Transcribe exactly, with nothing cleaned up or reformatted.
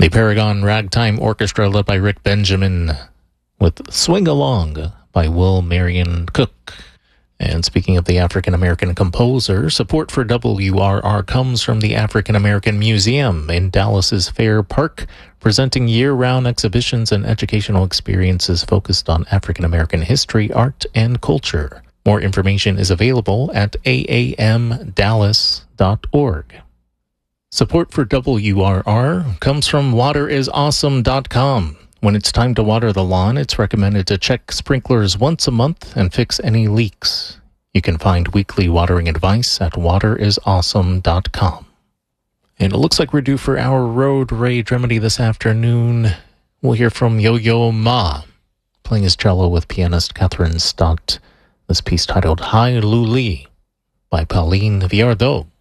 The Paragon Ragtime Orchestra, led by Rick Benjamin, with Swing Along by Will Marion Cook. And speaking of the African-American composer, support for W R R comes from the African-American Museum in Dallas's Fair Park, presenting year-round exhibitions and educational experiences focused on African-American history, art, and culture. More information is available at a a m dallas dot org. Support for W R R comes from water is awesome dot com. When it's time to water the lawn, it's recommended to check sprinklers once a month and fix any leaks. You can find weekly watering advice at water is awesome dot com. And it looks like we're due for our road rage remedy this afternoon. We'll hear from Yo-Yo Ma, playing his cello with pianist Catherine Stott. This piece titled Hi Lu Li by Pauline Viardot.